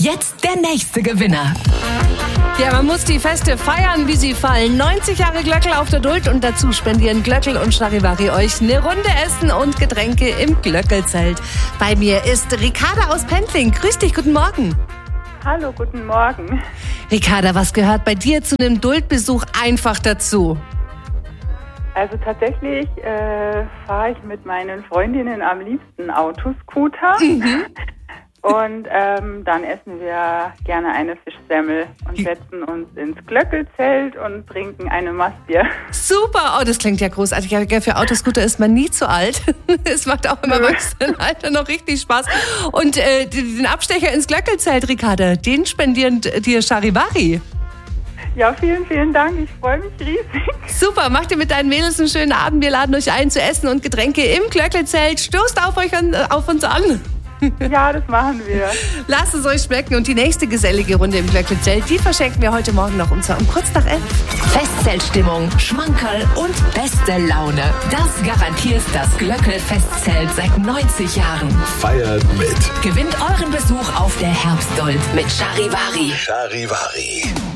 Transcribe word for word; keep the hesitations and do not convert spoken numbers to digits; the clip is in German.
jetzt der nächste Gewinner. Ja, man muss die Feste feiern, wie sie fallen. neunzig Jahre Glöckl auf der Duld und dazu spendieren Glöckl und Charivari euch eine Runde Essen und Getränke im Glöckl-Zelt. Bei mir ist Ricarda aus Pendling. Grüß dich, guten Morgen. Hallo, guten Morgen. Ricarda, was gehört bei dir zu einem Duldbesuch einfach dazu? Also tatsächlich äh, fahre ich mit meinen Freundinnen am liebsten Autoscooter. Mhm. Und ähm, dann essen wir gerne eine Fischsemmel und setzen uns ins Glöckl-Zelt und trinken eine Maßbier. Super, oh, das klingt ja großartig. Ja, für Autoscooter ist man nie zu alt. Es macht auch im Erwachsenenalter noch richtig Spaß. Und äh, den Abstecher ins Glöckl-Zelt, Ricarda, den spendieren dir Charivari. Ja, vielen, vielen Dank. Ich freue mich riesig. Super, macht ihr mit deinen Mädels einen schönen Abend. Wir laden euch ein zu Essen und Getränke im Glöckl-Zelt. Stoßt auf euch an, auf uns an. Ja, das machen wir. Lasst es euch schmecken und die nächste gesellige Runde im Glöckl-Zelt, die verschenken wir heute Morgen noch um, um kurz nach elf. Festzeltstimmung, Schmankerl und beste Laune. Das garantiert das Glöckl-Festzelt seit neunzig Jahren. Feiert mit. Gewinnt euren Besuch auf der Herbstduld mit Charivari. Charivari.